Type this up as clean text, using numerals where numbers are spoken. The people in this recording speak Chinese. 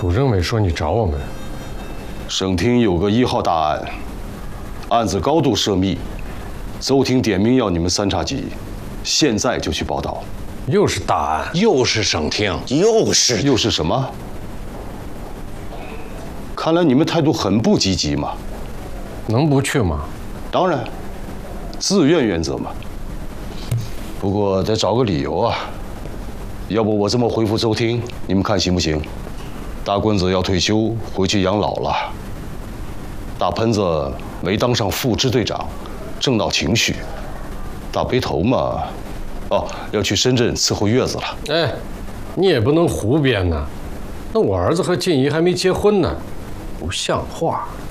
楚政委说你找我们。 省厅有个1号大案，案子高度涉密，邹厅点名要你们3叉戟现在就去报道。 又是大案， 又是省厅， 又是什么？看来你们态度很不积极嘛。 能不去吗？ 当然，自愿原则嘛。不过得找个理由啊。要不我这么回复邹厅，你们看行不行？大棍子要退休，回去养老了。大喷子没当上副支队长，正闹情绪。大背头嘛，要去深圳伺候月子了。 哎，你也不能胡编呐。那我儿子和静怡还没结婚呢，不像话。